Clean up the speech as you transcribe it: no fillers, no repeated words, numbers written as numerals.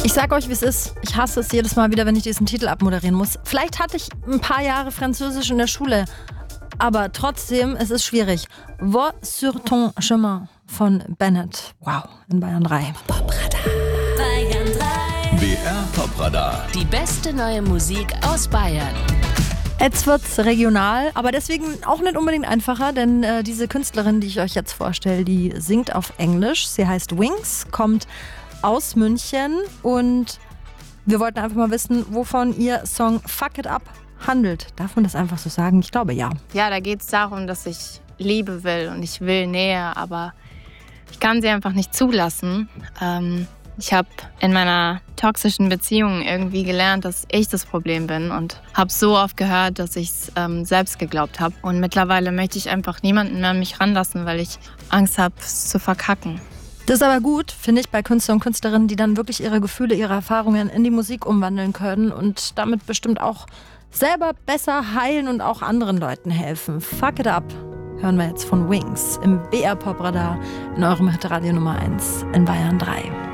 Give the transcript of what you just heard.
Ich sag euch, wie es ist. Ich hasse es jedes Mal wieder, wenn ich diesen Titel abmoderieren muss. Vielleicht hatte ich ein paar Jahre Französisch in der Schule, aber trotzdem, es ist schwierig. Va sur ton chemin von Bennett. Wow, in Bayern 3. Bayern 3. BR Popradar. Die beste neue Musik aus Bayern. Jetzt wird's regional, aber deswegen auch nicht unbedingt einfacher, denn diese Künstlerin, die ich euch jetzt vorstelle, die singt auf Englisch. Sie heißt Wings, kommt aus München und wir wollten einfach mal wissen, wovon ihr Song Fuck It Up handelt. Darf man das einfach so sagen? Ich glaube, ja. Ja, da geht es darum, dass ich Liebe will und ich will Nähe, aber ich kann sie einfach nicht zulassen. Ich habe in meiner toxischen Beziehung irgendwie gelernt, dass ich das Problem bin und habe so oft gehört, dass ich es selbst geglaubt habe. Und mittlerweile möchte ich einfach niemanden mehr an mich ranlassen, weil ich Angst habe, es zu verkacken. Das ist aber gut, finde ich, bei Künstler und Künstlerinnen, die dann wirklich ihre Gefühle, ihre Erfahrungen in die Musik umwandeln können und damit bestimmt auch selber besser heilen und auch anderen Leuten helfen. Fuck It Up hören wir jetzt von Wings im BR Popradar in eurem Hitradio Nummer 1 in Bayern 3.